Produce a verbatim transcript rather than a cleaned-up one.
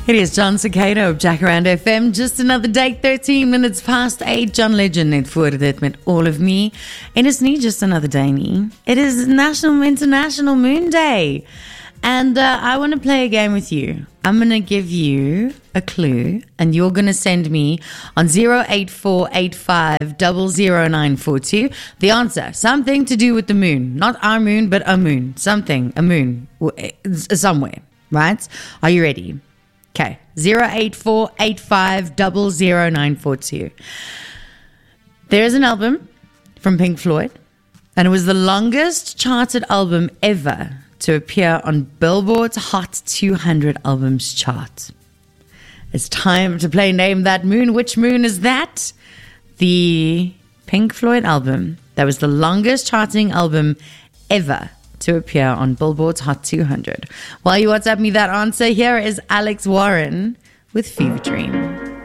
It is John Cicado op Jacaranda F M. Just another day, thirteen minutes past eight. John Legend net voor dit met All of Me. En it's not just another day nie. It is National International Moon Day. And uh, I want to play a game with you. I'm going to give you a clue and you're going to send me on zero eight four eight five zero zero nine four two the answer. Something to do with the moon. Not our moon, but a moon. Something, a moon. Somewhere, right? Are you ready? Okay, zero eight four eight five zero zero nine four two. There is an album from Pink Floyd, and it was the longest charted album ever to appear on Billboard's Hot two hundred Albums chart. It's time to play Name That Moon. Which moon is that? The Pink Floyd album that was the longest charting album ever to appear on Billboard's Hot two hundred. While you WhatsApp me that answer, here is Alex Warren with Fever Dream.